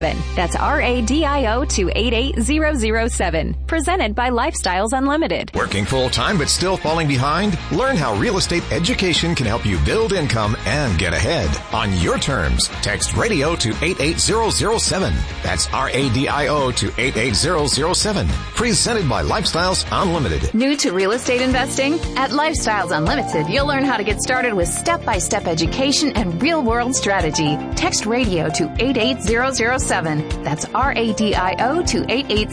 That's RADIO to 88007. Presented by Lifestyles Unlimited. Working full-time but still falling behind? Learn how real estate education can help you build income and get ahead on your terms. Text radio to 88007. That's RADIO to 88007. Presented by Lifestyles Unlimited. New to real estate investing? At Lifestyles Unlimited, you'll learn how to get started with step-by-step education and real-world strategy. Text radio to 88007. That's RADIO to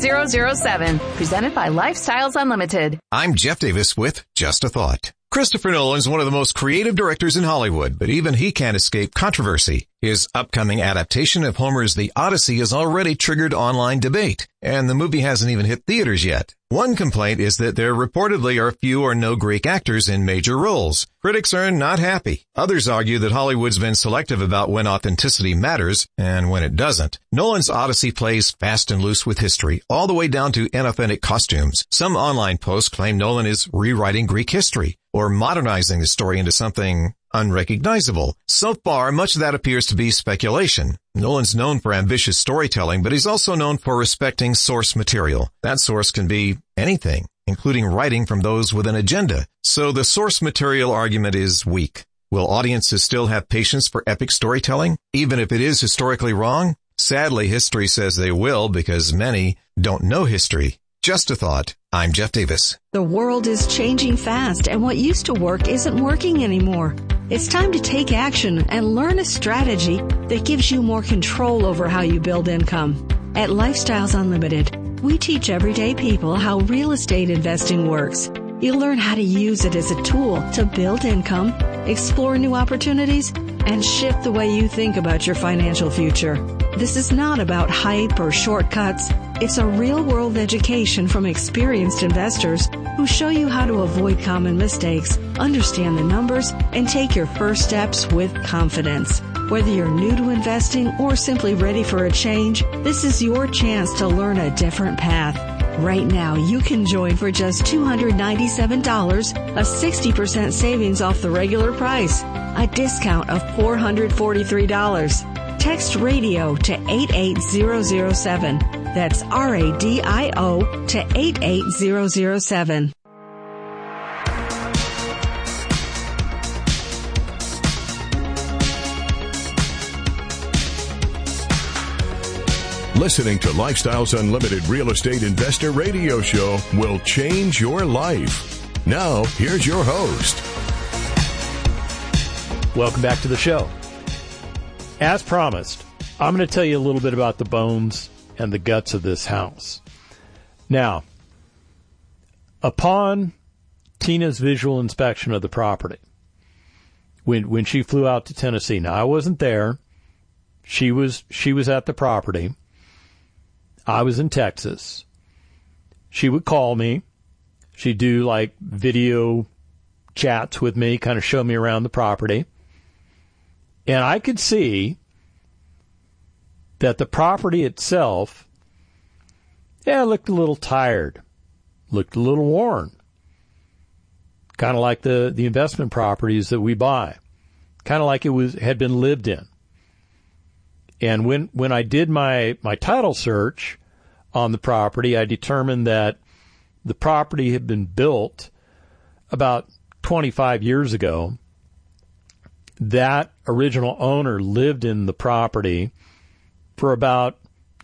88007. Presented by Lifestyles Unlimited. I'm Jeff Davis with Just a Thought. Christopher Nolan's one of the most creative directors in Hollywood, but even he can't escape controversy. His upcoming adaptation of Homer's The Odyssey has already triggered online debate, and the movie hasn't even hit theaters yet. One complaint is that there reportedly are few or no Greek actors in major roles. Critics are not happy. Others argue that Hollywood's been selective about when authenticity matters and when it doesn't. Nolan's Odyssey plays fast and loose with history, all the way down to inauthentic costumes. Some online posts claim Nolan is rewriting Greek history or modernizing the story into something unrecognizable. So far, much of that appears to be speculation. Nolan's known for ambitious storytelling, but he's also known for respecting source material. That source can be anything, including writing from those with an agenda. So the source material argument is weak. Will audiences still have patience for epic storytelling, even if it is historically wrong? Sadly, history says they will, because many don't know history. Just a thought. I'm Jeff Davis. The world is changing fast, and what used to work isn't working anymore. It's time to take action and learn a strategy that gives you more control over how you build income. At Lifestyles Unlimited, we teach everyday people how real estate investing works. You'll learn how to use it as a tool to build income, explore new opportunities, and shift the way you think about your financial future. This is not about hype or shortcuts. It's a real-world education from experienced investors who show you how to avoid common mistakes, understand the numbers, and take your first steps with confidence. Whether you're new to investing or simply ready for a change, this is your chance to learn a different path. Right now, you can join for just $297, a 60% savings off the regular price, a discount of $443. Text radio to 88007. That's RADIO to 88007. Listening to Lifestyles Unlimited Real Estate Investor Radio Show will change your life. Now, here's your host. Welcome back to the show. As promised, I'm going to tell you a little bit about the bones and the guts of this house. Now, upon Tina's visual inspection of the property, when she flew out to Tennessee, now I wasn't there. She was at the property. I was in Texas. She would call me. She'd do like video chats with me, kind of show me around the property. And I could see that the property itself, looked a little tired, looked a little worn. Kind of like the investment properties that we buy. Kind of like it had been lived in. And when I did my title search on the property, I determined that the property had been built about 25 years ago. That original owner lived in the property for about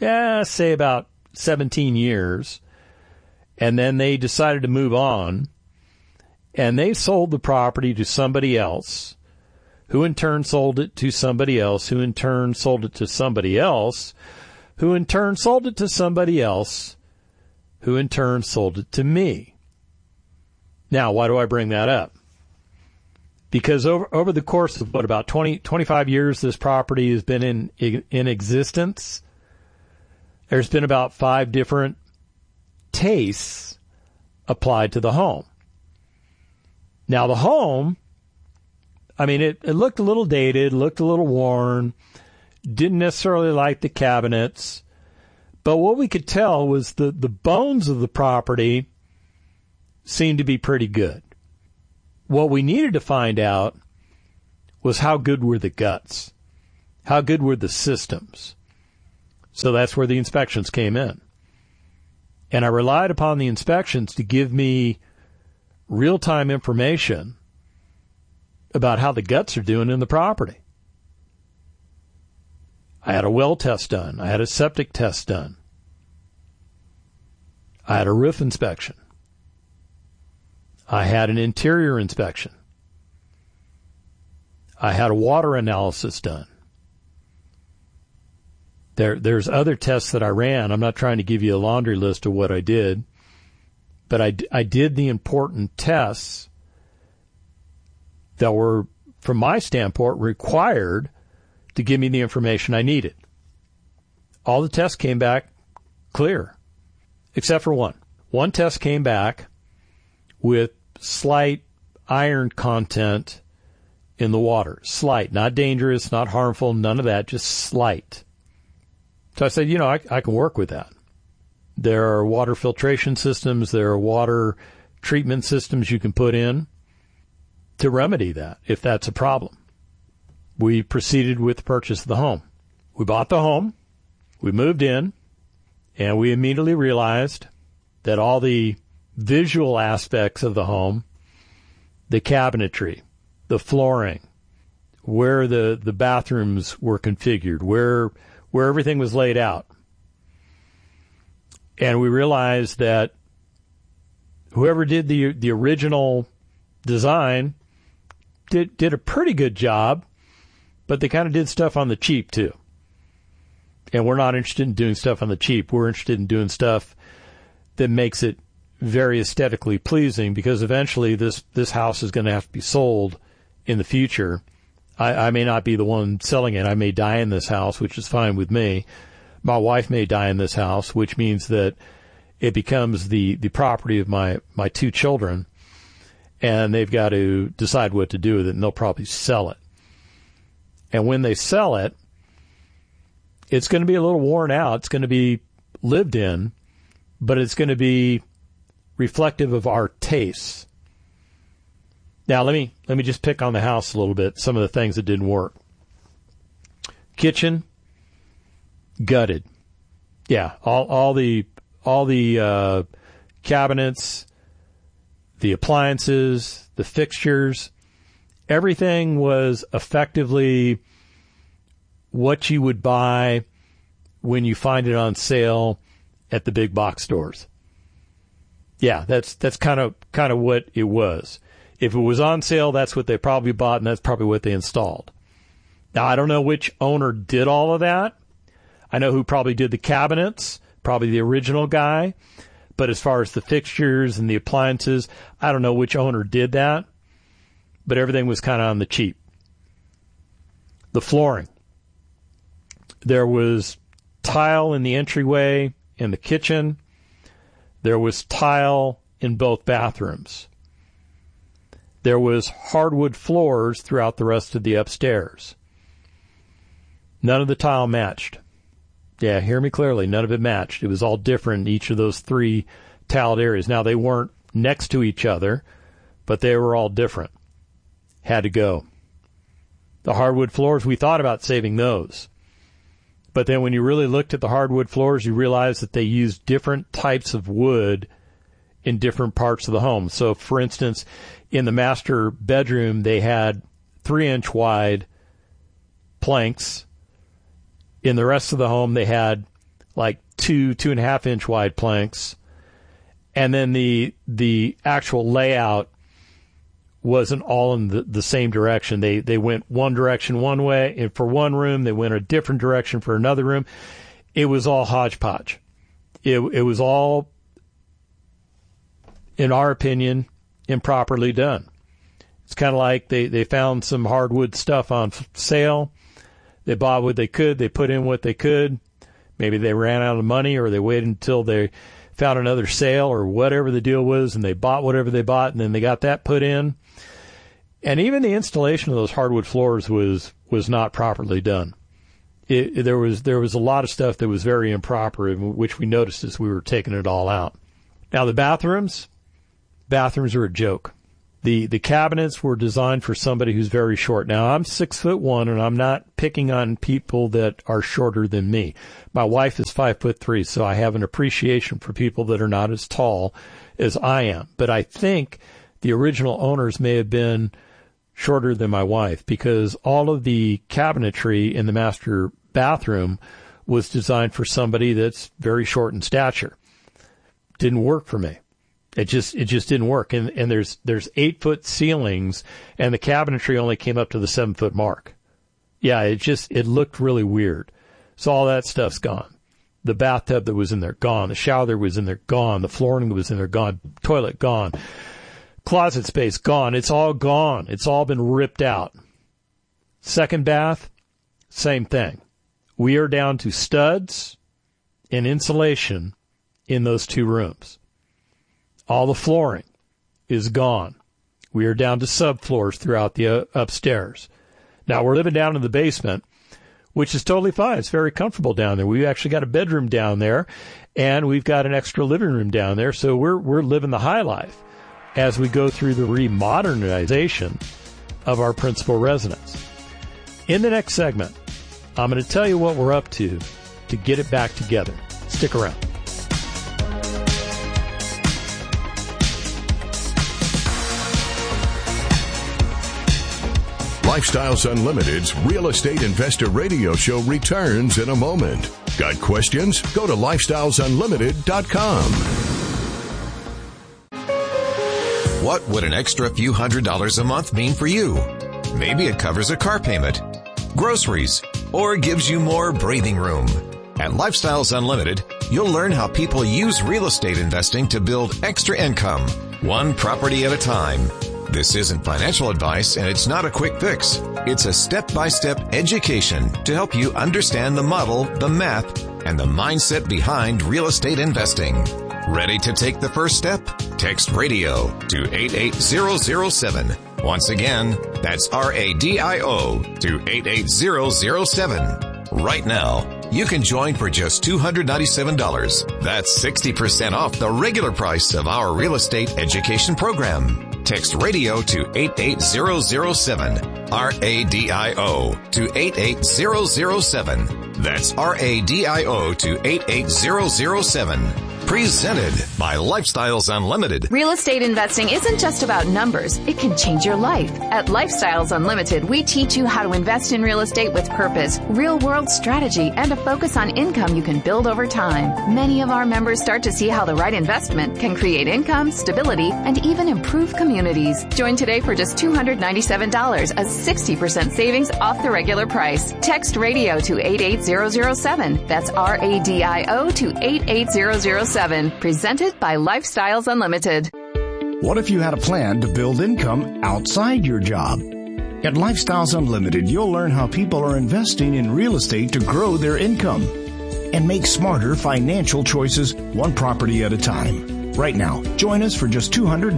17 years. And then they decided to move on. And they sold the property to somebody else, who in turn sold it to somebody else, who in turn sold it to somebody else, who in turn sold it to somebody else, who in turn sold it to me. Now, why do I bring that up? Because over the course of, about 25 years this property has been in existence, there's been about 5 different tastes applied to the home. Now, the home, it looked a little dated, looked a little worn, didn't necessarily like the cabinets, but what we could tell was the bones of the property seemed to be pretty good. What we needed to find out was how good were the guts, how good were the systems. So that's where the inspections came in. And I relied upon the inspections to give me real-time information about how the guts are doing in the property. I had a well test done. I had a septic test done. I had a roof inspection. I had an interior inspection. I had a water analysis done. There's other tests that I ran. I'm not trying to give you a laundry list of what I did, but I did the important tests that were, from my standpoint, required to give me the information I needed. All the tests came back clear, except for one. One test came back with slight iron content in the water. Slight, not dangerous, not harmful, none of that, just slight. So I said, I can work with that. There are water filtration systems, there are water treatment systems you can put in to remedy that if that's a problem. We proceeded with the purchase of the home. We bought the home, we moved in, and we immediately realized that all the visual aspects of the home, the cabinetry, the flooring, where the bathrooms were configured, where everything was laid out. And we realized that whoever did the original design did a pretty good job, but they kind of did stuff on the cheap too. And we're not interested in doing stuff on the cheap. We're interested in doing stuff that makes it very aesthetically pleasing, because eventually this house is going to have to be sold in the future. I may not be the one selling it. I may die in this house, which is fine with me. My wife may die in this house, which means that it becomes the property of my two children, and they've got to decide what to do with it, and they'll probably sell it. And when they sell it, it's going to be a little worn out. It's going to be lived in, but it's going to be reflective of our tastes. Now, let me just pick on the house a little bit, some of the things that didn't work. Kitchen, gutted. Yeah, all the cabinets, the appliances, the fixtures, everything was effectively what you would buy when you find it on sale at the big box stores. Yeah, that's kind of what it was. If it was on sale, that's what they probably bought, and that's probably what they installed. Now, I don't know which owner did all of that. I know who probably did the cabinets, probably the original guy. But as far as the fixtures and the appliances, I don't know which owner did that. But everything was kind of on the cheap. The flooring. There was tile in the entryway in the kitchen. There was tile in both bathrooms. There was hardwood floors throughout the rest of the upstairs. None of the tile matched. Yeah, hear me clearly. None of it matched. It was all different in each of those three tiled areas. Now, they weren't next to each other, but they were all different. Had to go. The hardwood floors, we thought about saving those. But then when you really looked at the hardwood floors, you realized that they used different types of wood in different parts of the home. So, for instance, in the master bedroom, they had 3-inch wide planks. In the rest of the home, they had like 2.5-inch wide planks. And then the actual layout wasn't all in the same direction. They went one direction one way, and for one room, they went a different direction for another room. It was all hodgepodge. It was all, in our opinion, improperly done. It's kind of like they found some hardwood stuff on sale. They bought what they could. They put in what they could. Maybe they ran out of money, or they waited until they found another sale, or whatever the deal was, and they bought whatever they bought, and then they got that put in. And even the installation of those hardwood floors was not properly done. There was a lot of stuff that was very improper, which we noticed as we were taking it all out. Now, the bathrooms are a joke. The cabinets were designed for somebody who's very short. Now, I'm 6'1", and I'm not picking on people that are shorter than me. My wife is 5'3", so I have an appreciation for people that are not as tall as I am. But I think the original owners may have been shorter than my wife, because all of the cabinetry in the master bathroom was designed for somebody that's very short in stature. Didn't work for me. It just didn't work. And there's 8-foot ceilings, and the cabinetry only came up to the 7-foot mark. Yeah, it looked really weird. So all that stuff's gone. The bathtub that was in there, gone. The shower that was in there, gone. The flooring that was in there, gone. Toilet, gone. Closet space, gone. It's all gone. It's all been ripped out. Second bath, same thing. We are down to studs and insulation in those 2 rooms. All the flooring is gone. We are down to subfloors throughout the upstairs. Now, we're living down in the basement, which is totally fine. It's very comfortable down there. We've actually got a bedroom down there, and we've got an extra living room down there, so we're living the high life as we go through the remodernization of our principal residence. In the next segment, I'm going to tell you what we're up to get it back together. Stick around. Lifestyles Unlimited's Real Estate Investor Radio Show returns in a moment. Got questions? Go to lifestylesunlimited.com. What would an extra few $100s a month mean for you? Maybe it covers a car payment, groceries, or gives you more breathing room. At Lifestyles Unlimited, you'll learn how people use real estate investing to build extra income, one property at a time. This isn't financial advice, and it's not a quick fix. It's a step-by-step education to help you understand the model, the math, and the mindset behind real estate investing. Ready to take the first step? Text RADIO to 88007. Once again, that's RADIO to 88007. Right now, you can join for just $297. That's 60% off the regular price of our real estate education program. Text RADIO to 88007. RADIO to 88007. That's RADIO to 88007. Presented by Lifestyles Unlimited. Real estate investing isn't just about numbers. It can change your life. At Lifestyles Unlimited, we teach you how to invest in real estate with purpose, real-world strategy, and a focus on income you can build over time. Many of our members start to see how the right investment can create income, stability, and even improve communities. Join today for just $297, a 60% savings off the regular price. Text RADIO to 88007. That's RADIO to 88007. Presented by Lifestyles Unlimited. What if you had a plan to build income outside your job? At Lifestyles Unlimited, you'll learn how people are investing in real estate to grow their income and make smarter financial choices, one property at a time. Right now, join us for just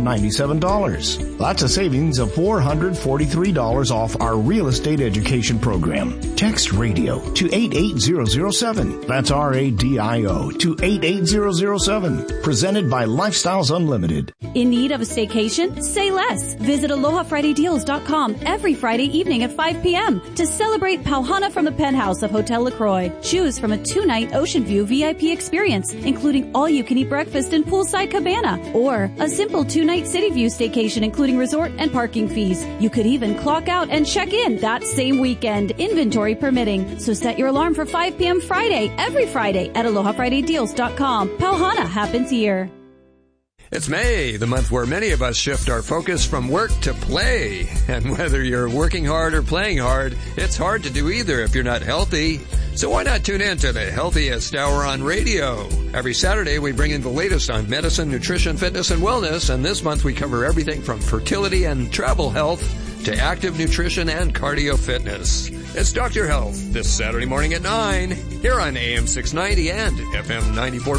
$297. That's a savings of $443 off our real estate education program. Text RADIO to 88007. That's RADIO to 88007. Presented by Lifestyles Unlimited. In need of a staycation? Say less. Visit AlohaFridayDeals.com every Friday evening at 5 p.m. to celebrate Pauhana from the penthouse of Hotel LaCroix. Choose from a 2-night Ocean View VIP experience, including all-you-can-eat breakfast and poolside cabana, or a simple 2-night City View staycation including resort and parking fees. You could even clock out and check in that same weekend, inventory permitting. So set your alarm for 5 p.m. Friday, every Friday at AlohaFridayDeals.com. Pauhana happens here. It's May, the month where many of us shift our focus from work to play. And whether you're working hard or playing hard, it's hard to do either if you're not healthy. So why not tune in to the Healthiest Hour on radio? Every Saturday, we bring in the latest on medicine, nutrition, fitness, and wellness. And this month, we cover everything from fertility and travel health to active nutrition and cardio fitness. It's Dr. Health this Saturday morning at 9 here on AM 690 and FM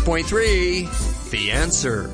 94.3. The Answer.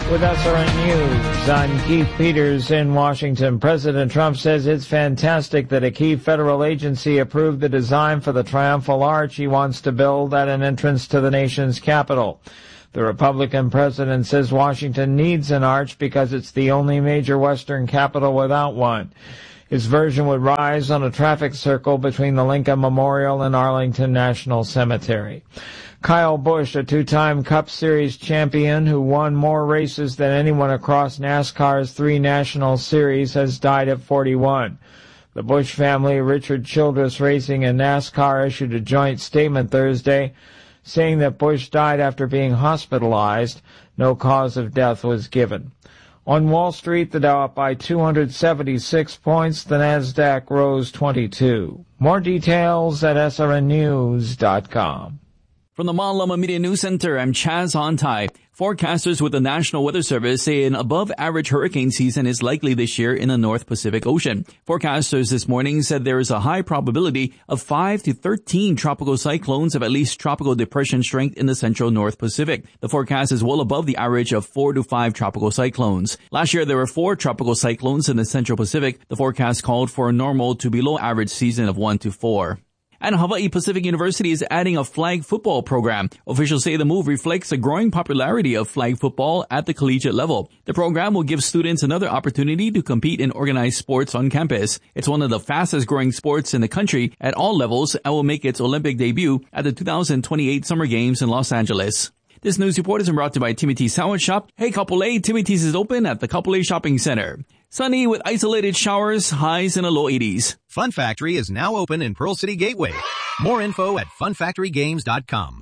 with SRN News. I'm Keith Peters in Washington. President Trump says it's fantastic that a key federal agency approved the design for the triumphal arch he wants to build at an entrance to the nation's capital. The Republican president says Washington needs an arch because it's the only major Western capital without one. His version would rise on a traffic circle between the Lincoln Memorial and Arlington National Cemetery. Kyle Busch, a two-time Cup Series champion who won more races than anyone across NASCAR's 3 national series, has died at 41. The Busch family, Richard Childress Racing and NASCAR, issued a joint statement Thursday saying that Busch died after being hospitalized. No cause of death was given. On Wall Street, the Dow up by 276 points. The Nasdaq rose 22. More details at srnnews.com. From the Malama Media News Center, I'm Chaz Ontai. Forecasters with the National Weather Service say an above-average hurricane season is likely this year in the North Pacific Ocean. Forecasters this morning said there is a high probability of 5 to 13 tropical cyclones of at least tropical depression strength in the central North Pacific. The forecast is well above the average of 4 to 5 tropical cyclones. Last year, there were 4 tropical cyclones in the Central Pacific. The forecast called for a normal to below average season of 1 to 4. And Hawaii Pacific University is adding a flag football program. Officials say the move reflects the growing popularity of flag football at the collegiate level. The program will give students another opportunity to compete in organized sports on campus. It's one of the fastest growing sports in the country at all levels and will make its Olympic debut at the 2028 Summer Games in Los Angeles. This news report is brought to you by Timmy T's Sandwich Shop. Hey, Kapolei, Timmy T's is open at the Kapolei Shopping Center. Sunny with isolated showers, highs in the low 80s. Fun Factory is now open in Pearl City Gateway. More info at funfactorygames.com.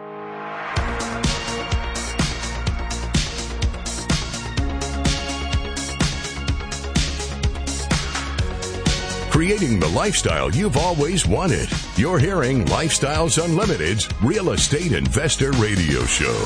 Creating the lifestyle you've always wanted. You're hearing Lifestyles Unlimited's Real Estate Investor Radio Show.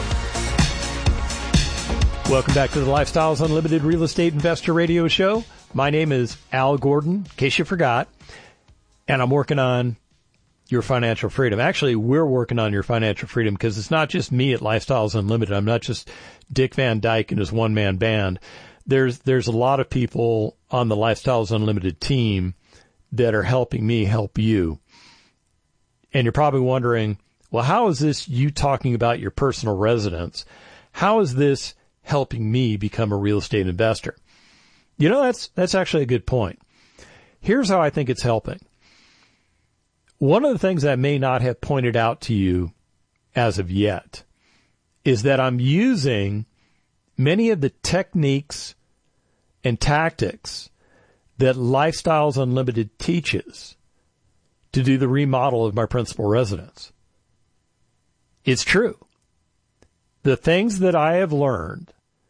Welcome back to the Lifestyles Unlimited Real Estate Investor Radio Show. My name is Al Gordon, in case you forgot, and I'm working on your financial freedom. Actually, we're working on your financial freedom because it's not just me at Lifestyles Unlimited. I'm not just Dick Van Dyke and his one-man band. There's a lot of people on the Lifestyles Unlimited team that are helping me help you. And you're probably wondering, well, how is this you talking about your personal residence? How is this helping me become a real estate investor? You know, that's actually a good point. Here's how I think it's helping. One of the things I may not have pointed out to you as of yet is that I'm using many of the techniques and tactics that Lifestyles Unlimited teaches to do the remodel of my principal residence. It's true. The things that I have learned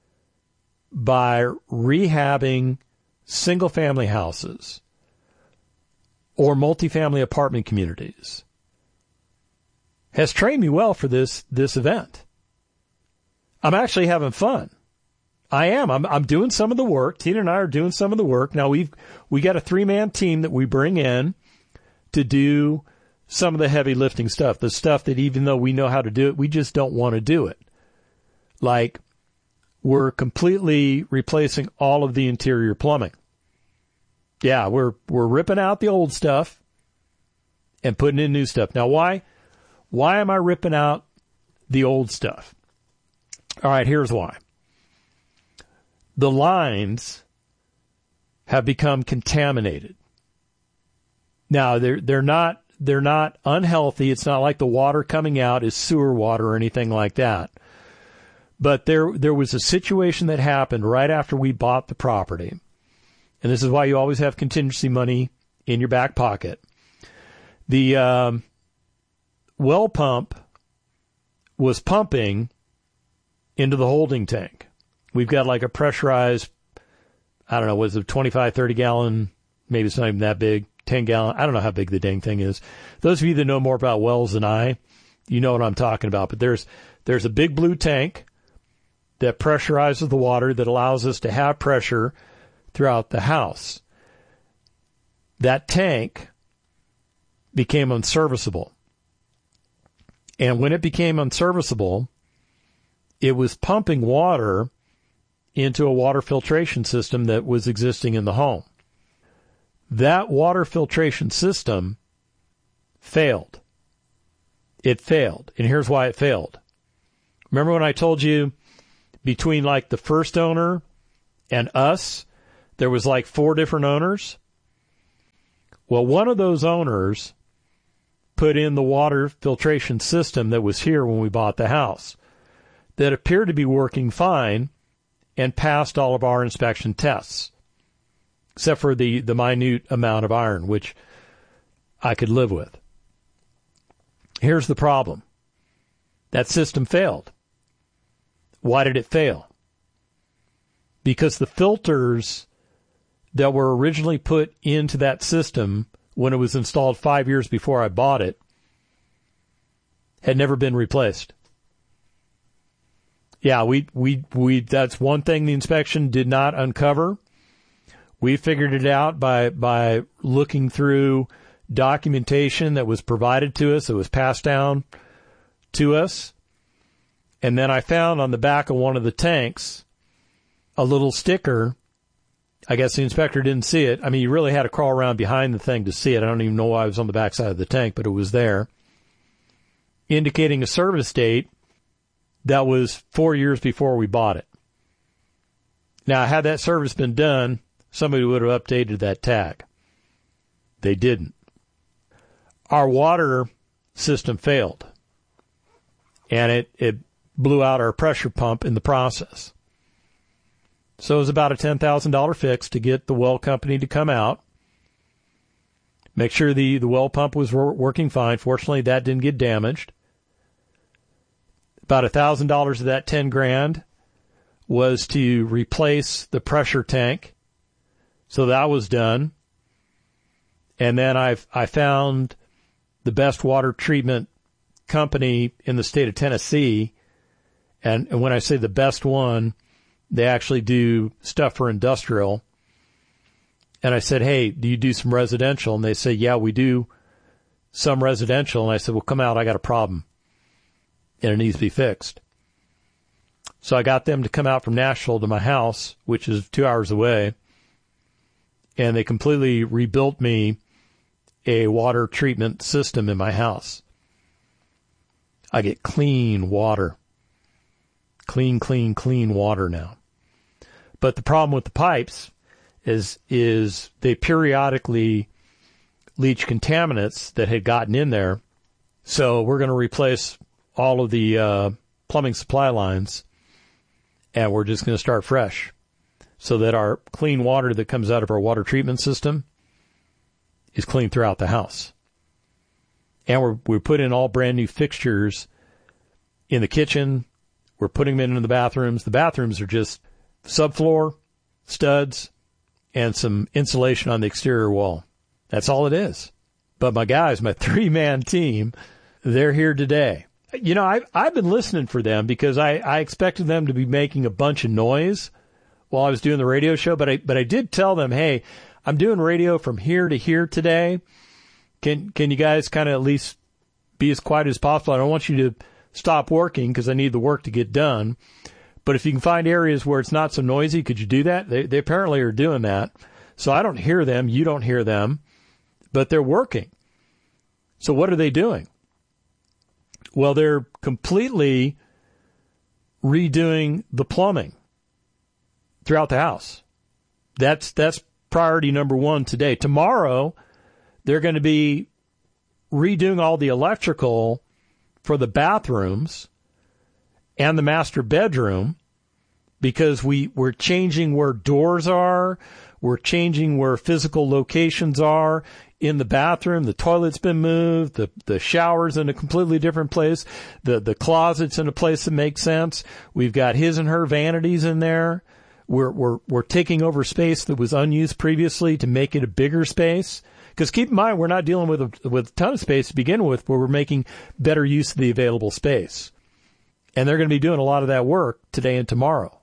by rehabbing single-family houses or multifamily apartment communities has trained me well for this event. I'm actually having fun. I am. I'm doing some of the work. Tina and I are doing some of the work. Now we got a 3-man team that we bring in to do some of the heavy lifting stuff, the stuff that even though we know how to do it, we just don't want to do it. Like, we're completely replacing all of the interior plumbing. Yeah, we're ripping out the old stuff and putting in new stuff. Now, why am I ripping out the old stuff? All right, here's why. The lines have become contaminated. Now, they're not unhealthy. It's not like the water coming out is sewer water or anything like that. But there was a situation that happened right after we bought the property. And this is why you always have contingency money in your back pocket. The well pump was pumping into the holding tank. We've got like a pressurized, I don't know, was it 25, 30 gallon, maybe it's not even that big, 10 gallon. I don't know how big the dang thing is. Those of you that know more about wells than I, you know what I'm talking about. But there's a big blue tank that pressurizes the water that allows us to have pressure throughout the house. That tank became unserviceable. And when it became unserviceable, it was pumping water into a water filtration system that was existing in the home. That water filtration system failed. It failed. And here's why it failed. Remember when I told you between like the first owner and us, there was like 4 different owners? Well, one of those owners put in the water filtration system that was here when we bought the house that appeared to be working fine and passed all of our inspection tests, except for the minute amount of iron, which I could live with. Here's the problem. That system failed. Why did it fail? Because the filters that were originally put into that system when it was installed 5 years before I bought it had never been replaced. Yeah, we that's one thing the inspection did not uncover. We figured it out by looking through documentation that was provided to us, that was passed down to us. And then I found on the back of one of the tanks a little sticker. I guess the inspector didn't see it. I mean, you really had to crawl around behind the thing to see it. I don't even know why it was on the back side of the tank, but it was there, indicating a service date that was 4 years before we bought it. Now, had that service been done, somebody would have updated that tag. They didn't. Our water system failed, and it blew out our pressure pump in the process. So it was about a $10,000 fix to get the well company to come out, make sure the well pump was working fine. Fortunately, that didn't get damaged. About $1,000 of that $10,000 was to replace the pressure tank. So that was done. And then I found the best water treatment company in the state of Tennessee. And when I say the best one, they actually do stuff for industrial. And I said, hey, do you do some residential? And they say, yeah, we do some residential. And I said, well, come out. I got a problem, and it needs to be fixed. So I got them to come out from Nashville to my house, which is 2 hours away, and they completely rebuilt me a water treatment system in my house. I get clean water. Clean water now. But the problem with the pipes is they periodically leach contaminants that had gotten in there. So we're going to replace all of the plumbing supply lines, and we're just going to start fresh so that our clean water that comes out of our water treatment system is clean throughout the house. And we put in all brand new fixtures in the kitchen. We're putting them into the bathrooms. The bathrooms are just subfloor, studs, and some insulation on the exterior wall. That's all it is. But my guys, my 3-man team, they're here today. You know, I've been listening for them because I expected them to be making a bunch of noise while I was doing the radio show. But I did tell them, hey, I'm doing radio from here to here today. Can you guys kind of at least be as quiet as possible? I don't want you to stop working because I need the work to get done. But if you can find areas where it's not so noisy, could you do that? They apparently are doing that. So I don't hear them. You don't hear them. But they're working. So what are they doing? Well, they're completely redoing the plumbing throughout the house. That's priority number one today. Tomorrow, they're going to be redoing all the electrical for the bathrooms and the master bedroom because we're changing where doors are. We're changing where physical locations are in the bathroom. The toilet's been moved. The shower's in a completely different place. The closet's in a place that makes sense. We've got his and her vanities in there. We're taking over space that was unused previously to make it a bigger space. Because keep in mind, we're not dealing with a ton of space to begin with, but we're making better use of the available space. And they're going to be doing a lot of that work today and tomorrow.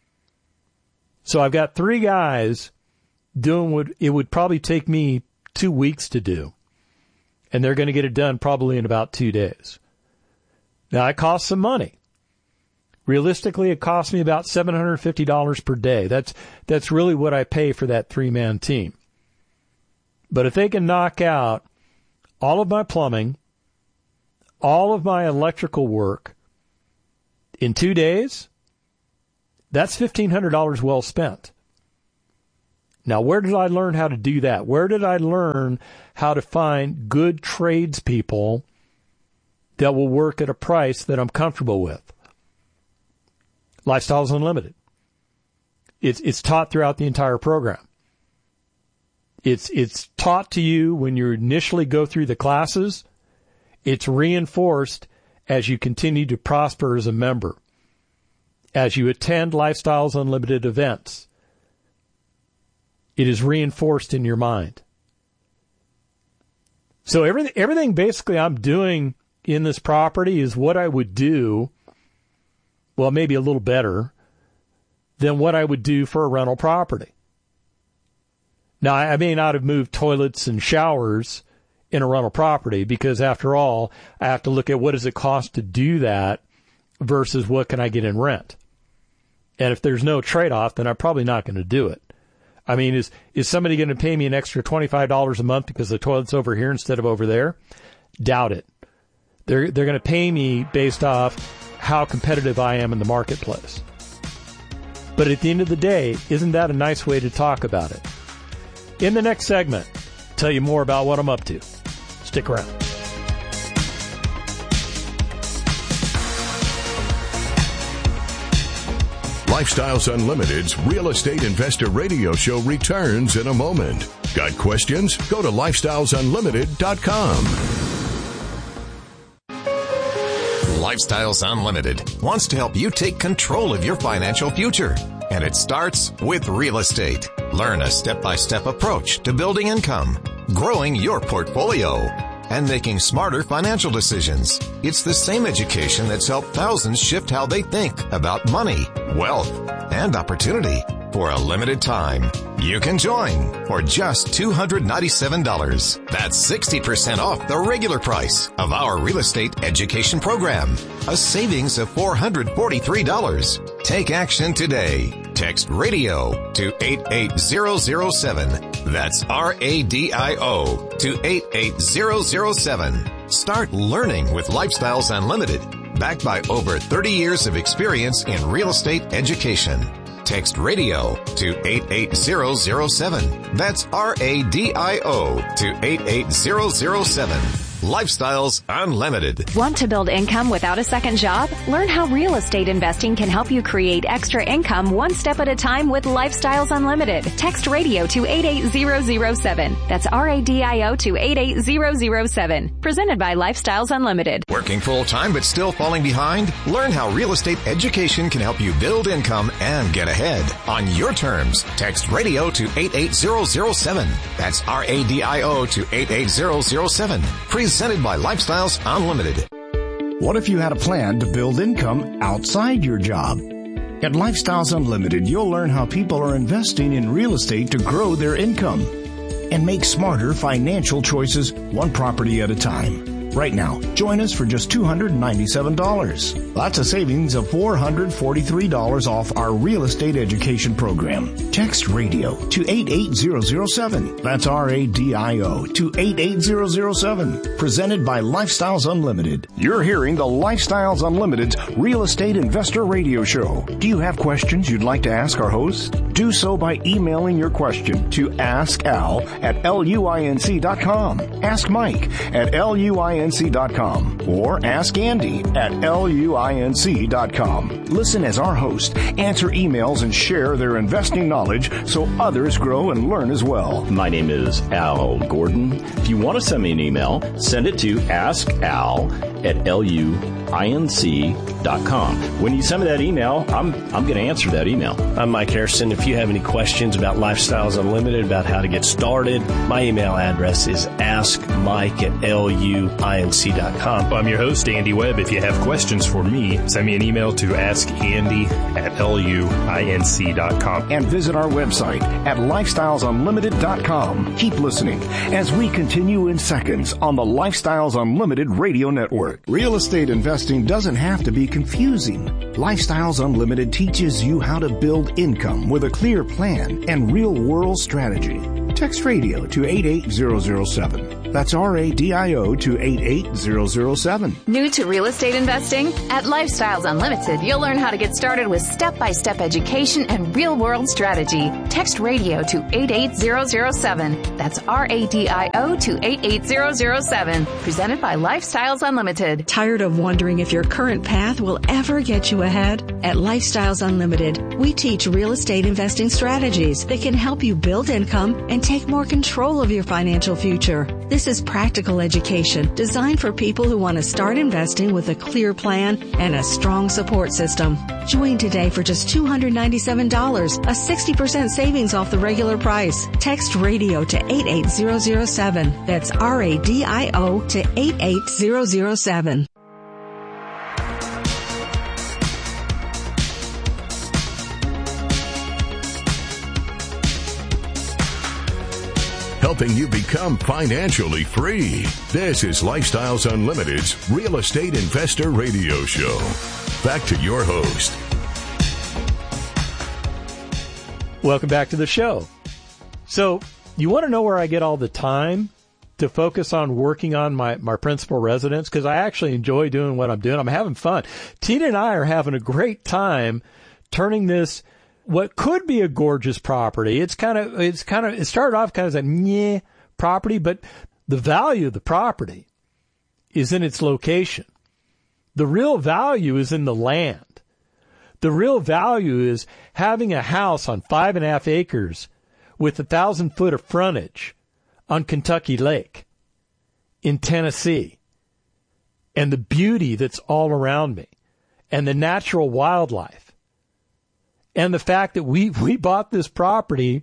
So I've got 3 guys doing what it would probably take me 2 weeks to do. And they're going to get it done probably in about 2 days. Now, it costs some money. Realistically, it costs me about $750 per day. That's really what I pay for that 3-man team. But if they can knock out all of my plumbing, all of my electrical work in 2 days, that's $1,500 well spent. Now, where did I learn how to do that? Where did I learn how to find good tradespeople that will work at a price that I'm comfortable with? Lifestyles Unlimited. It's taught throughout the entire program. It's taught to you when you initially go through the classes. It's reinforced as you continue to prosper as a member, as you attend Lifestyles Unlimited events. It is reinforced in your mind. So everything basically I'm doing in this property is what I would do, well, maybe a little better than what I would do for a rental property. Now, I may not have moved toilets and showers in a rental property because, after all, I have to look at what does it cost to do that versus what can I get in rent. And if there's no trade-off, then I'm probably not going to do it. I mean, is somebody going to pay me an extra $25 a month because the toilet's over here instead of over there? Doubt it. They're going to pay me based off how competitive I am in the marketplace. But at the end of the day, isn't that a nice way to talk about it? In the next segment, I'll tell you more about what I'm up to. Stick around. Lifestyles Unlimited's Real Estate Investor Radio Show returns in a moment. Got questions? Go to lifestylesunlimited.com. Lifestyles Unlimited wants to help you take control of your financial future. And it starts with real estate. Learn a step-by-step approach to building income, growing your portfolio, and making smarter financial decisions. It's the same education that's helped thousands shift how they think about money, wealth, and opportunity. For a limited time, you can join for just $297. That's 60% off the regular price of our real estate education program. A savings of $443. Take action today. Text radio to 88007. That's RADIO to 88007. Start learning with Lifestyles Unlimited, backed by over 30 years of experience in real estate education. Text radio to 88007. That's RADIO to 88007. Lifestyles Unlimited. Want to build income without a second job? Learn how real estate investing can help you create extra income one step at a time with Lifestyles Unlimited. Text radio to 88007. That's RADIO to 88007. Presented by Lifestyles Unlimited. Working full-time but still falling behind? Learn how real estate education can help you build income and get ahead on your terms. Text radio to 88007. That's RADIO to 88007. Presented by Lifestyles Unlimited. What if you had a plan to build income outside your job? At Lifestyles Unlimited, you'll learn how people are investing in real estate to grow their income and make smarter financial choices one property at a time. Right now, join us for just $297. That's a savings of $443 off our real estate education program. Text radio to 88007. That's RADIO to 88007. Presented by Lifestyles Unlimited. You're hearing the Lifestyles Unlimited's Real Estate Investor Radio Show. Do you have questions you'd like to ask our host? Do so by emailing your question to askal@luinc.com. Ask Mike at luinc.com. Or ask Andy at luinc.com. Listen as our hosts answer emails and share their investing knowledge so others grow and learn as well. My name is Al Gordon. If you want to send me an email, send it to askal@luinc.com. When you send me that email, I'm going to answer that email. I'm Mike Harrison. If you have any questions about Lifestyles Unlimited, about how to get started, my email address is askmike@luinc.com. AskAndyINC.com. I'm your host, Andy Webb. If you have questions for me, send me an email to askandy@luinc.com. And visit our website at lifestylesunlimited.com. Keep listening as we continue in seconds on the Lifestyles Unlimited Radio Network. Real estate investing doesn't have to be confusing. Lifestyles Unlimited teaches you how to build income with a clear plan and real-world strategy. Text radio to 88007. That's RADIO to 88007. New to real estate investing? At Lifestyles Unlimited, you'll learn how to get started with step-by-step education and real-world strategy. Text radio to 88007. That's RADIO to 88007. Presented by Lifestyles Unlimited. Tired of wondering if your current path will ever get you ahead? At Lifestyles Unlimited, we teach real estate investing strategies that can help you build income and take more control of your financial future. This is practical education designed for people who want to start investing with a clear plan and a strong support system. Join today for just $297, a 60% savings off the regular price. Text radio to 88007. That's RADIO to 88007. Helping you become financially free. This is Lifestyles Unlimited's Real Estate Investor Radio Show. Back to your host. Welcome back to the show. So, you want to know where I get all the time to focus on working on my principal residence? Because I actually enjoy doing what I'm doing. I'm having fun. Tina and I are having a great time turning this what could be a gorgeous property. It started off kind of as a meh property, but the value of the property is in its location. The real value is in the land. The real value is having a house on 5.5 acres with 1,000 foot of frontage on Kentucky Lake in Tennessee, and the beauty that's all around me, and the natural wildlife. And the fact that we bought this property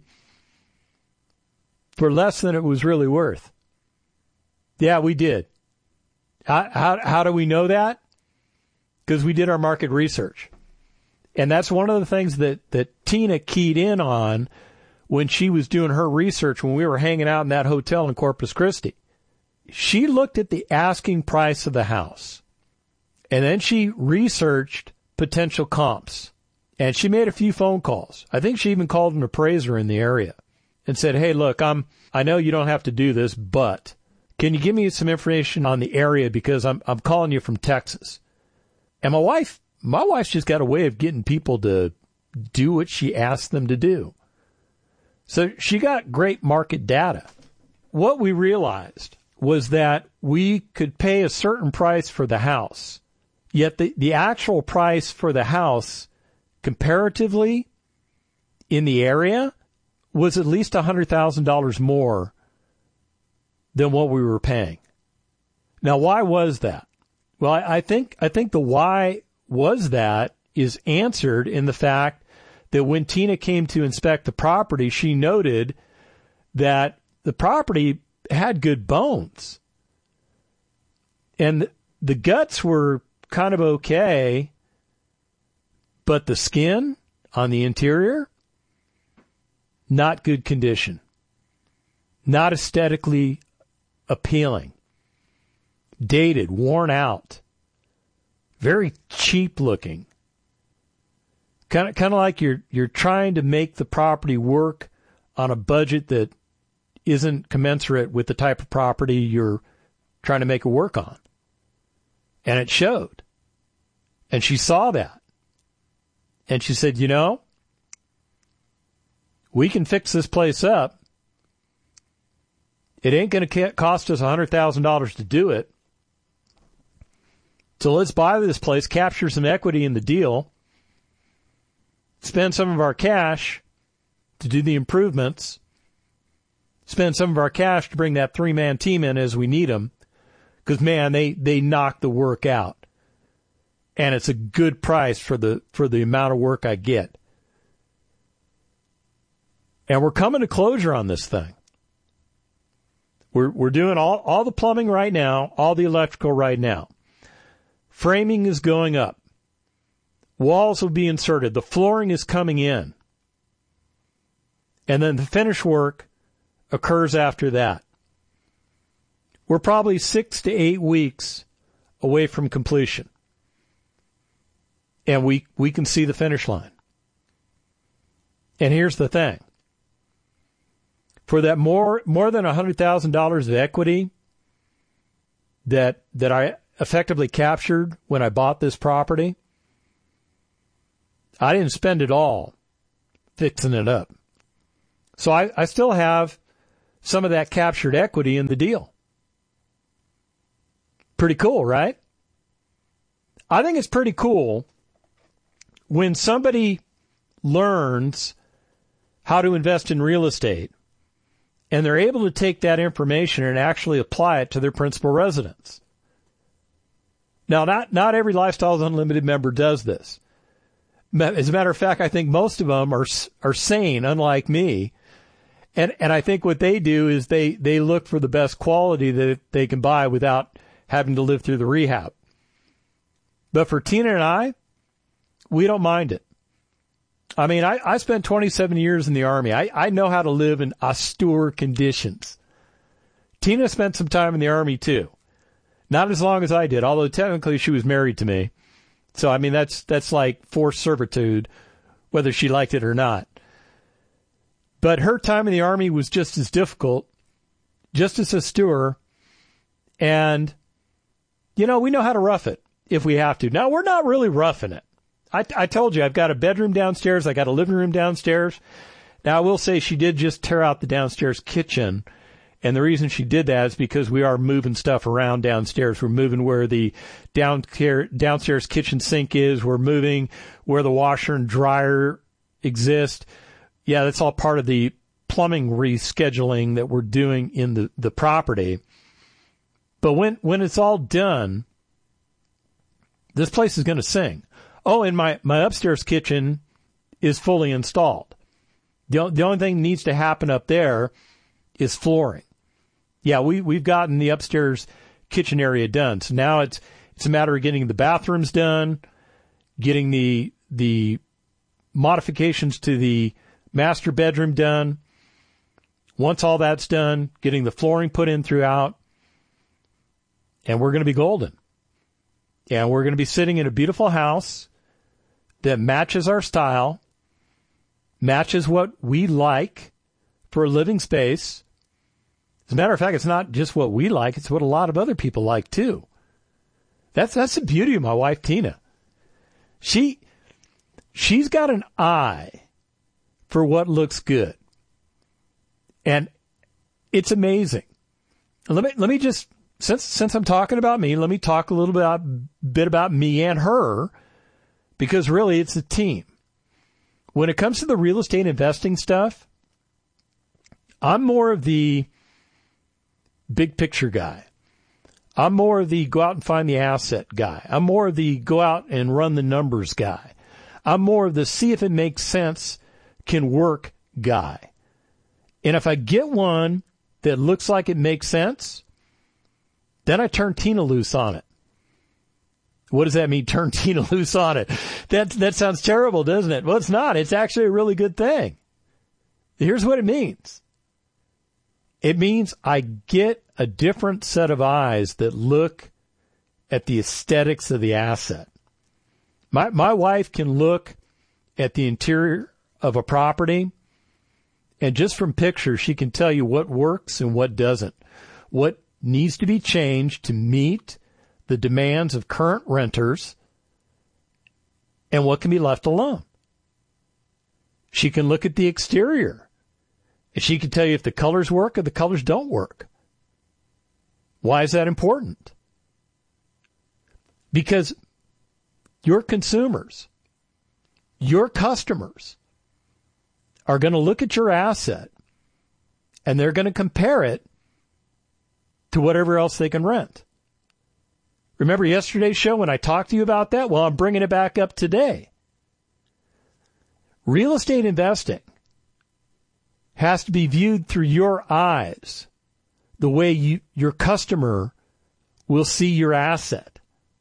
for less than it was really worth. Yeah, we did. How do we know that? Because we did our market research. And that's one of the things that Tina keyed in on when she was doing her research when we were hanging out in that hotel in Corpus Christi. She looked at the asking price of the house. And then she researched potential comps. And she made a few phone calls. I think she even called an appraiser in the area and said, hey, look, I know you don't have to do this, but can you give me some information on the area because I'm calling you from Texas. And my wife's just got a way of getting people to do what she asked them to do. So she got great market data. What we realized was that we could pay a certain price for the house, yet the actual price for the house comparatively in the area was at least $100,000 more than what we were paying. Now, why was that? Well, I think the why was that is answered in the fact that when Tina came to inspect the property, she noted that the property had good bones. And the guts were kind of okay, but the skin on the interior, not good condition. Not aesthetically appealing. Dated, worn out. Very cheap looking. Kind of like you're trying to make the property work on a budget that isn't commensurate with the type of property you're trying to make it work on. And it showed. And she saw that. And she said, we can fix this place up. It ain't going to cost us $100,000 to do it. So let's buy this place, capture some equity in the deal, spend some of our cash to do the improvements, spend some of our cash to bring that 3-man team in as we need them, because, man, they knock the work out. And it's a good price for the amount of work I get. And we're coming to closure on this thing. We're doing all the plumbing right now, all the electrical right now. Framing is going up. Walls will be inserted. The flooring is coming in. And then the finish work occurs after that. We're probably 6 to 8 weeks away from completion. And we can see the finish line. And here's the thing. For that more than $100,000 of equity that I effectively captured when I bought this property, I didn't spend it all fixing it up. So I still have some of that captured equity in the deal. Pretty cool, right? I think it's pretty cool when somebody learns how to invest in real estate and they're able to take that information and actually apply it to their principal residence. Now, not every Lifestyles Unlimited member does this. As a matter of fact, I think most of them are sane, unlike me. And I think what they do is they look for the best quality that they can buy without having to live through the rehab. But for Tina and I, we don't mind it. I mean, I spent 27 years in the Army. I know how to live in austere conditions. Tina spent some time in the Army, too. Not as long as I did, although technically she was married to me. So, I mean, that's like forced servitude, whether she liked it or not. But her time in the Army was just as difficult, just as austere. And, you know, we know how to rough it if we have to. Now, we're not really roughing it. I told you, I've got a bedroom downstairs. I got a living room downstairs. Now, I will say she did just tear out the downstairs kitchen. And the reason she did that is because we are moving stuff around downstairs. We're moving where the downstairs kitchen sink is. We're moving where the washer and dryer exist. Yeah, that's all part of the plumbing rescheduling that we're doing in the property. But when it's all done, this place is going to sing. Oh, and my upstairs kitchen is fully installed. The only thing that needs to happen up there is flooring. Yeah, we've gotten the upstairs kitchen area done. So now it's a matter of getting the bathrooms done, getting the modifications to the master bedroom done. Once all that's done, getting the flooring put in throughout, and we're going to be golden. And we're going to be sitting in a beautiful house that matches our style, matches what we like for a living space. As a matter of fact, it's not just what we like, it's what a lot of other people like too. That's the beauty of my wife, Tina. She's got an eye for what looks good. And it's amazing. Let me just, since I'm talking about me, let me talk a little bit about me and her, because really it's a team. When it comes to the real estate investing stuff, I'm more of the big picture guy. I'm more of the go out and find the asset guy. I'm more of the go out and run the numbers guy. I'm more of the see if it makes sense, can work guy. And if I get one that looks like it makes sense, then I turn Tina loose on it. What does that mean, turn Tina loose on it? That sounds terrible, doesn't it? Well, it's not. It's actually a really good thing. Here's what it means. It means I get a different set of eyes that look at the aesthetics of the asset. My wife can look at the interior of a property, and just from pictures, she can tell you what works and what doesn't, what needs to be changed to meet the demands of current renters, and what can be left alone. She can look at the exterior, and she can tell you if the colors work or the colors don't work. Why is that important? Because your consumers, your customers, are going to look at your asset, and they're going to compare it to whatever else they can rent. Remember yesterday's show when I talked to you about that? Well, I'm bringing it back up today. Real estate investing has to be viewed through your eyes, the way your customer will see your asset.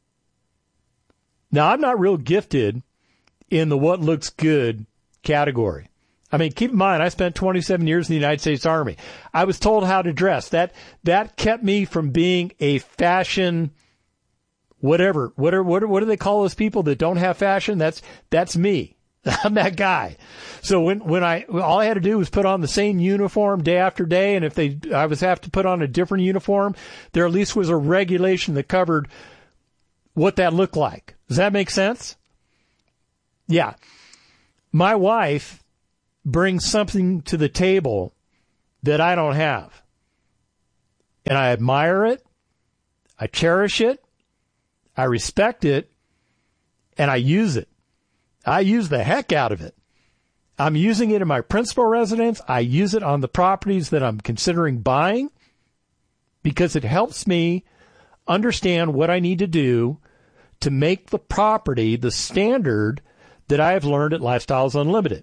Now, I'm not real gifted in the what looks good category. I mean, keep in mind, I spent 27 years in the United States Army. I was told how to dress. That kept me from being a fashion, whatever. What do they call those people that don't have fashion? That's me. I'm that guy. So when all I had to do was put on the same uniform day after day, and if I was have to put on a different uniform, there at least was a regulation that covered what that looked like. Does that make sense? Yeah. My wife brings something to the table that I don't have. And I admire it. I cherish it. I respect it. And I use it. I use the heck out of it. I'm using it in my principal residence. I use it on the properties that I'm considering buying because it helps me understand what I need to do to make the property the standard that I have learned at Lifestyles Unlimited.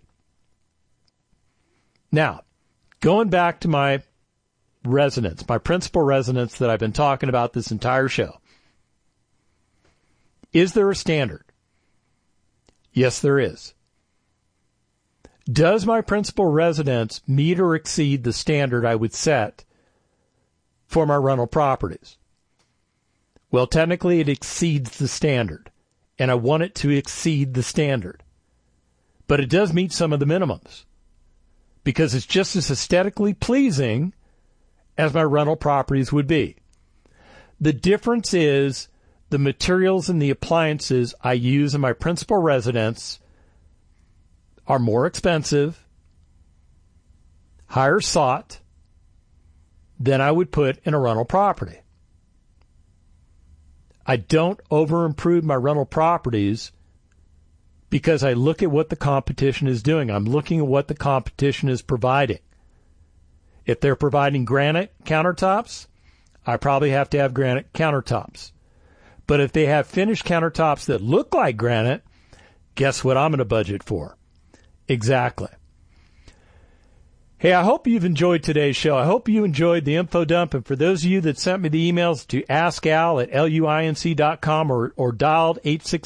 Now, going back to my residence, my principal residence that I've been talking about this entire show. Is there a standard? Yes, there is. Does my principal residence meet or exceed the standard I would set for my rental properties? Well, technically it exceeds the standard, and I want it to exceed the standard. But it does meet some of the minimums because it's just as aesthetically pleasing as my rental properties would be. The difference is the materials and the appliances I use in my principal residence are more expensive, higher sought than I would put in a rental property. I don't over-improve my rental properties because I look at what the competition is doing. I'm looking at what the competition is providing. If they're providing granite countertops, I probably have to have granite countertops. But if they have finished countertops that look like granite, guess what I'm going to budget for? Exactly. Hey, I hope you've enjoyed today's show. I hope you enjoyed the info dump. And for those of you that sent me the emails to askal@luinc.com or dialed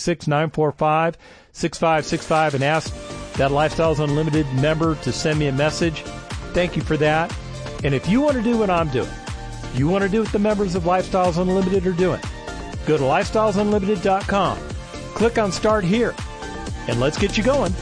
866-945-6565 and asked that Lifestyles Unlimited member to send me a message, thank you for that. And if you want to do what I'm doing, you want to do what the members of Lifestyles Unlimited are doing, go to lifestylesunlimited.com, click on Start Here, and let's get you going.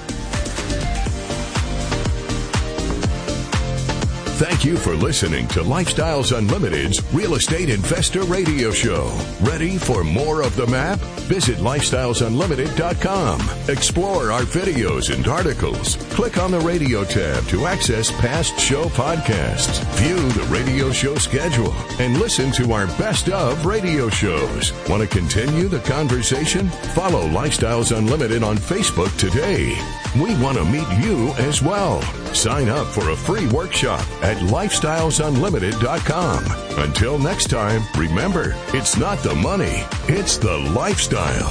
Thank you for listening to Lifestyles Unlimited's Real Estate Investor Radio Show. Ready for more of the map? Visit lifestylesunlimited.com. Explore our videos and articles. Click on the radio tab to access past show podcasts. View the radio show schedule and listen to our best of radio shows. Want to continue the conversation? Follow Lifestyles Unlimited on Facebook today. We want to meet you as well. Sign up for a free workshop at lifestylesunlimited.com. Until next time, remember, it's not the money, it's the lifestyle.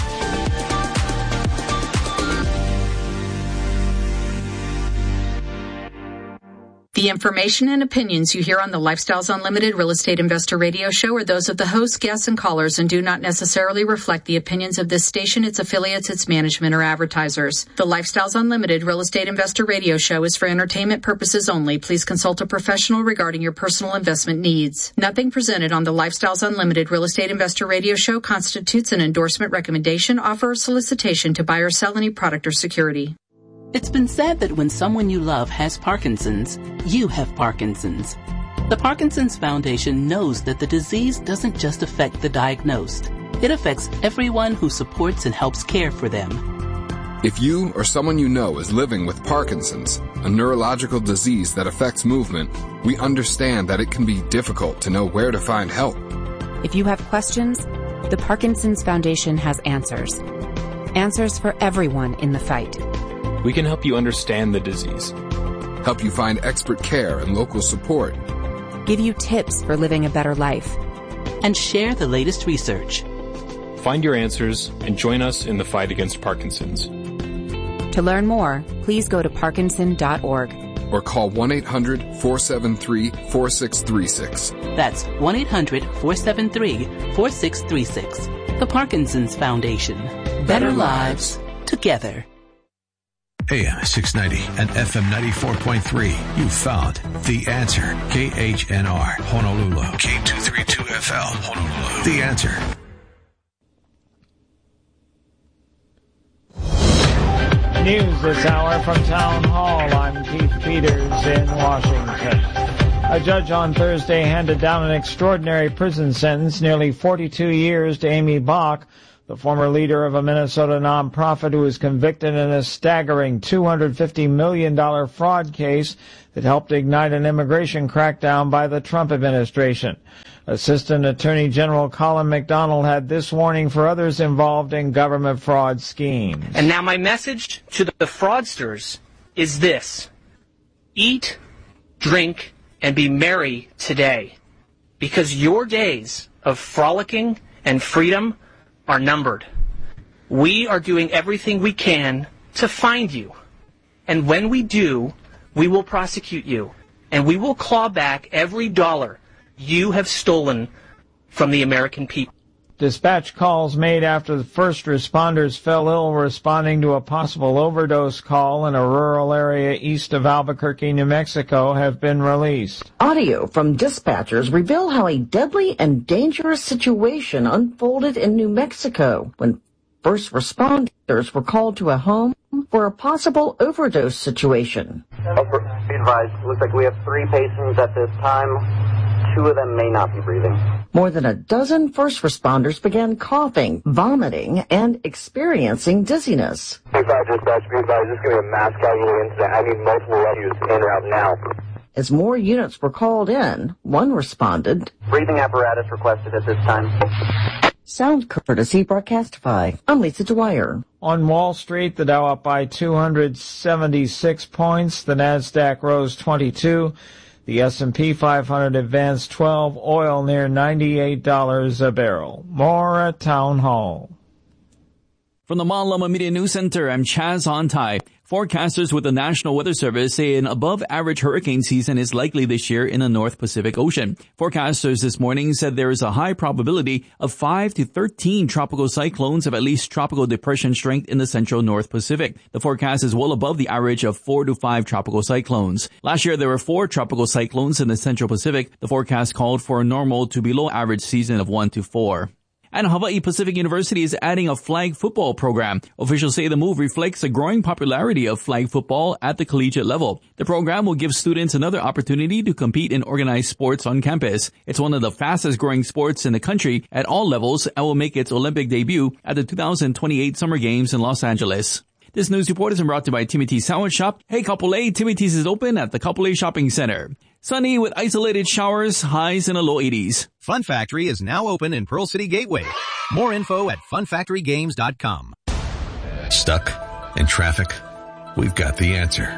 The information and opinions you hear on the Lifestyles Unlimited Real Estate Investor Radio Show are those of the host, guests, and callers and do not necessarily reflect the opinions of this station, its affiliates, its management, or advertisers. The Lifestyles Unlimited Real Estate Investor Radio Show is for entertainment purposes only. Please consult a professional regarding your personal investment needs. Nothing presented on the Lifestyles Unlimited Real Estate Investor Radio Show constitutes an endorsement, recommendation, offer, or solicitation to buy or sell any product or security. It's been said that when someone you love has Parkinson's, you have Parkinson's. The Parkinson's Foundation knows that the disease doesn't just affect the diagnosed. It affects everyone who supports and helps care for them. If you or someone you know is living with Parkinson's, a neurological disease that affects movement, we understand that it can be difficult to know where to find help. If you have questions, the Parkinson's Foundation has answers. Answers for everyone in the fight. We can help you understand the disease, help you find expert care and local support, give you tips for living a better life, and share the latest research. Find your answers and join us in the fight against Parkinson's. To learn more, please go to parkinson.org. or call 1-800-473-4636. That's 1-800-473-4636. The Parkinson's Foundation. Better lives together. AM 690 and FM 94.3. You found The Answer. KHNR, Honolulu. K232FL, Honolulu. The Answer. News this hour from Town Hall. I'm Keith Peters in Washington. A judge on Thursday handed down an extraordinary prison sentence, nearly 42 years, to Amy Bach, the former leader of a Minnesota nonprofit who was convicted in a staggering $250 million fraud case that helped ignite an immigration crackdown by the Trump administration. Assistant Attorney General Colin McDonald had this warning for others involved in government fraud schemes. And now my message to the fraudsters is this: eat, drink, and be merry today, because your days of frolicking and freedom are numbered. We are doing everything we can to find you. And when we do, we will prosecute you, and we will claw back every dollar you have stolen from the American people. Dispatch calls made after the first responders fell ill responding to a possible overdose call in a rural area east of Albuquerque, New Mexico, have been released. Audio from dispatchers reveal how a deadly and dangerous situation unfolded in New Mexico when first responders were called to a home for a possible overdose situation. Be advised, looks like we have 3 patients at this time. 2 of them may not be breathing. More than a dozen first responders began coughing, vomiting, and experiencing dizziness. Dispatch, just give me a mass casualty incident. I need multiple rescues en route now. As more units were called in, one responded. Breathing apparatus requested at this time. Sound courtesy Broadcastify. I'm Lisa Dwyer. On Wall Street, the Dow up by 276 points. The Nasdaq rose 22. The S&P 500 advanced 12, oil near $98 a barrel. More at Town Hall. From the Malama Media News Center, I'm Chaz Ontai. Forecasters with the National Weather Service say an above-average hurricane season is likely this year in the North Pacific Ocean. Forecasters this morning said there is a high probability of 5 to 13 tropical cyclones of at least tropical depression strength in the central North Pacific. The forecast is well above the average of 4 to 5 tropical cyclones. Last year, there were 4 tropical cyclones in the Central Pacific. The forecast called for a normal to below average season of 1 to 4. And Hawaii Pacific University is adding a flag football program. Officials say the move reflects a growing popularity of flag football at the collegiate level. The program will give students another opportunity to compete in organized sports on campus. It's one of the fastest growing sports in the country at all levels and will make its Olympic debut at the 2028 Summer Games in Los Angeles. This news report is brought to you by Timothy's Sandwich Shop. Hey, Kapolei, Timothy's is open at the Kapolei Shopping Center. Sunny with isolated showers, highs in the low 80s. Fun Factory is now open in Pearl City Gateway. More info at funfactorygames.com. Stuck in traffic? We've got the answer.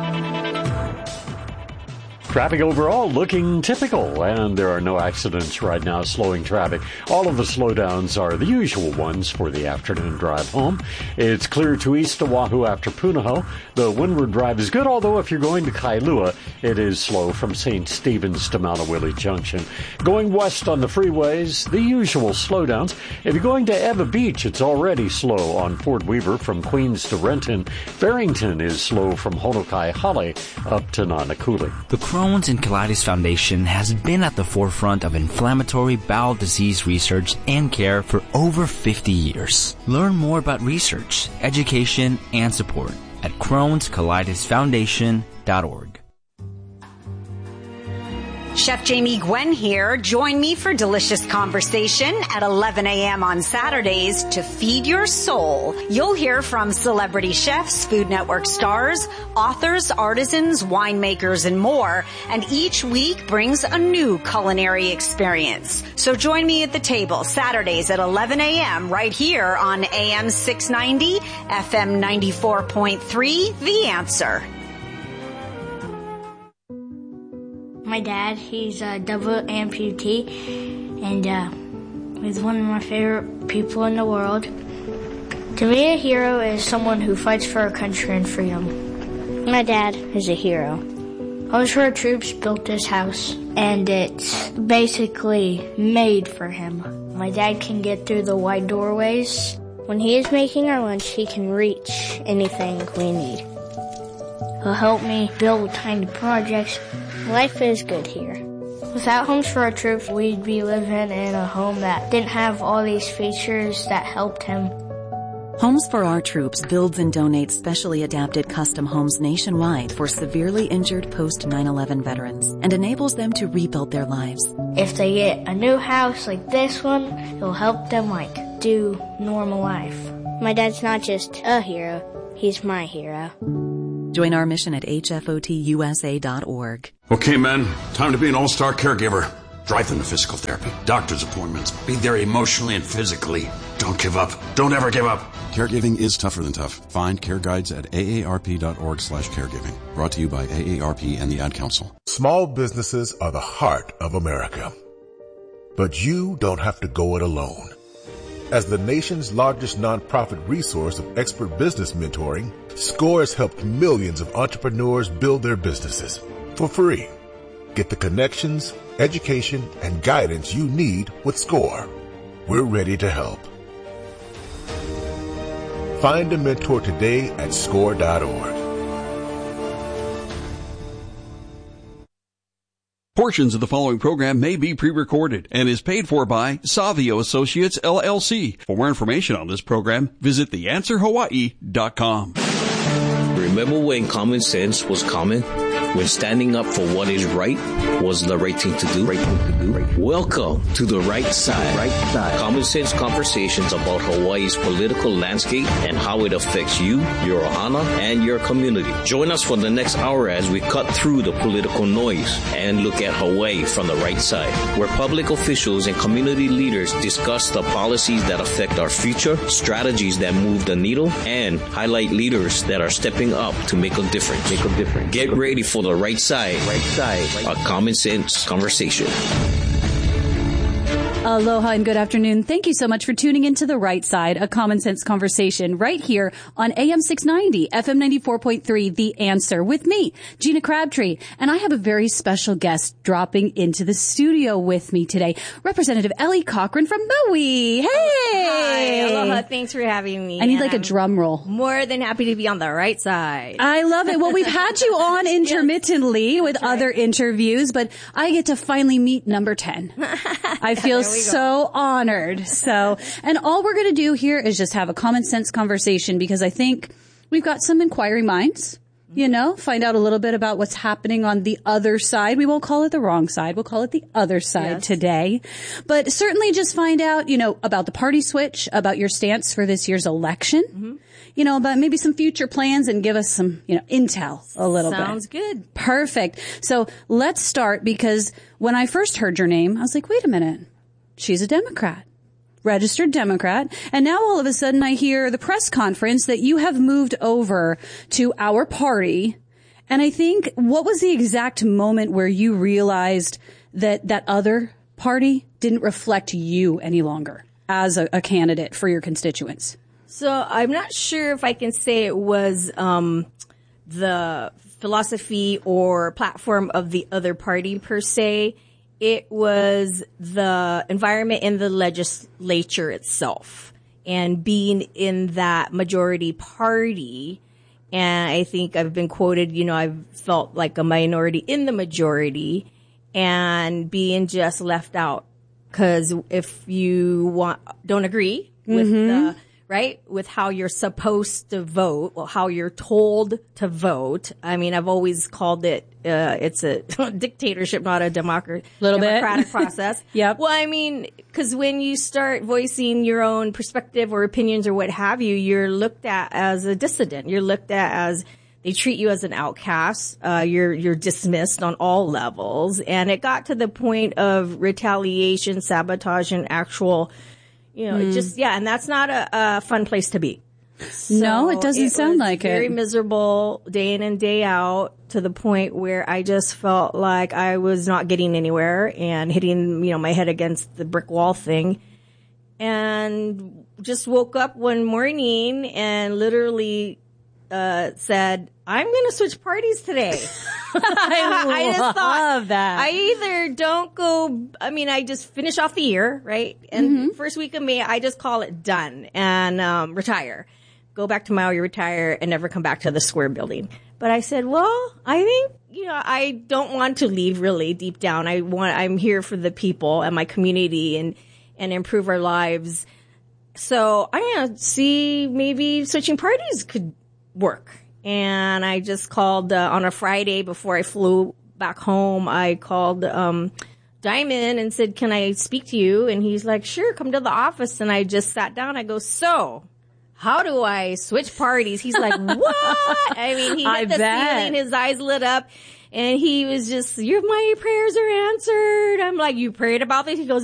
Traffic overall looking typical, and there are no accidents right now slowing traffic. All of the slowdowns are the usual ones for the afternoon drive home. It's clear to east Oahu after Punahou. The windward drive is good, although if you're going to Kailua, it is slow from St. Stephen's to Maunawili Junction. Going west on the freeways, the usual slowdowns. If you're going to Ewa Beach, it's already slow on Fort Weaver from Queens to Renton. Barrington is slow from Honokai Hale up to Nanakuli. The Crohn's and Colitis Foundation has been at the forefront of inflammatory bowel disease research and care for over 50 years. Learn more about research, education, and support at Crohn'sColitisFoundation.org. Chef Jamie Gwen here. Join me for delicious conversation at 11 a.m. on Saturdays to feed your soul. You'll hear from celebrity chefs, Food Network stars, authors, artisans, winemakers, and more. And each week brings a new culinary experience. So join me at the table Saturdays at 11 a.m. right here on AM 690, FM 94.3, The Answer. My dad, he's a double amputee, and he's one of my favorite people in the world. To me, a hero is someone who fights for our country and freedom. My dad is a hero. Homes for Our Troops built this house, and it's basically made for him. My dad can get through the wide doorways. When he is making our lunch, he can reach anything we need. He'll help me build tiny projects. Life is good here. Without Homes for Our Troops, we'd be living in a home that didn't have all these features that helped him. Homes for Our Troops builds and donates specially adapted custom homes nationwide for severely injured post-9/11 veterans and enables them to rebuild their lives. If they get a new house like this one, it'll help them do normal life. My dad's not just a hero, he's my hero. Join our mission at hfotusa.org. Okay, men, time to be an all-star caregiver. Drive them to physical therapy, doctor's appointments, be there emotionally and physically. Don't give up. Don't ever give up. Caregiving is tougher than tough. Find care guides at aarp.org/caregiving. Brought to you by AARP and the Ad Council. Small businesses are the heart of America. But you don't have to go it alone. As the nation's largest nonprofit resource of expert business mentoring, SCORE has helped millions of entrepreneurs build their businesses for free. Get the connections, education, and guidance you need with SCORE. We're ready to help. Find a mentor today at score.org. Portions of the following program may be pre-recorded and is paid for by Savio Associates, LLC. For more information on this program, visit theanswerhawaii.com. Remember when common sense was common? When standing up for what is right was the right thing to do? Welcome to The Right Side. Common sense conversations about Hawaii's political landscape and how it affects you, your ohana, and your community. Join us for the next hour as we cut through the political noise and look at Hawaii from the right side, where public officials and community leaders discuss the policies that affect our future, strategies that move the needle, and highlight leaders that are stepping up to make a difference. Get ready for The Right Side, a common sense conversation. Aloha and good afternoon. Thank you so much for tuning into The Right Side, a common sense conversation right here on AM 690, FM 94.3, The Answer, with me, Gina Crabtree. And I have a very special guest dropping into the studio with me today, Representative Ellie Cochran from Maui. Hey! Hi, aloha. Thanks for having me. I need a drum roll. More than happy to be on The Right Side. I love it. Well, we've had you on intermittently with other interviews, but I get to finally meet number 10. I feel so honored. And all we're going to do here is just have a common sense conversation, because I think we've got some inquiring minds, find out a little bit about what's happening on the other side. We won't call it the wrong side. We'll call it the other side today. But certainly just find out, about the party switch, about your stance for this year's election, about maybe some future plans, and give us some, intel a little bit. Sounds good. Perfect. So let's start, because when I first heard your name, I was like, wait a minute. She's a Democrat, registered Democrat. And now all of a sudden I hear the press conference that you have moved over to our party. And I think, what was the exact moment where you realized that that other party didn't reflect you any longer as a candidate for your constituents? So I'm not sure if I can say it was the philosophy or platform of the other party per se. It was the environment in the legislature itself, and being in that majority party. And I think I've been quoted, I've felt like a minority in the majority, and being just left out. Because if you don't agree with with how you're supposed to vote, or how you're told to vote. I mean, I've always called it, it's a dictatorship, not a democratic process. Yep. Well, I mean, because when you start voicing your own perspective or opinions or what have you, you're looked at as a dissident. You're looked at as, they treat you as an outcast. You're dismissed on all levels. And it got to the point of retaliation, sabotage, and actual, and that's not a fun place to be. So no, it doesn't sound like it. Very miserable day in and day out, to the point where I just felt like I was not getting anywhere and hitting, my head against the brick wall thing. And just woke up one morning and literally said, I'm going to switch parties today. I just love that. I either don't go, I just finish off the year, right? And first week of May, I just call it done and retire. Go back to Maui, retire, and never come back to the square building. But I said, well, I think, I don't want to leave really deep down. I'm here for the people and my community and improve our lives. So I'm going to see maybe switching parties could work. And I just called on a Friday before I flew back home. I called Diamond and said, can I speak to you? And he's like, sure, come to the office. And I just sat down. I go, so how do I switch parties? He's like, what? He hit the ceiling, his eyes lit up. And he was just, my prayers are answered. I'm like, you prayed about this? He goes,